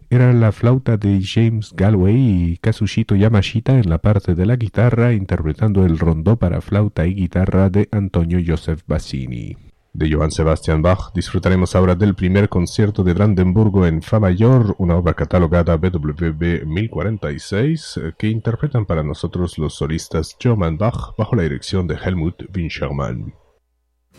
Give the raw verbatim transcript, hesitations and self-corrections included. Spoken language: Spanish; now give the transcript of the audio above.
era la flauta de James Galway y Kazushito Yamashita en la parte de la guitarra, interpretando el rondó para flauta y guitarra de Antonio Joseph Bassini. De Johann Sebastian Bach disfrutaremos ahora del primer concierto de Brandenburgo en Fa mayor, una obra catalogada B W V mil cuarenta y seis, que interpretan para nosotros los solistas Johann Bach bajo la dirección de Helmut Winckelmann.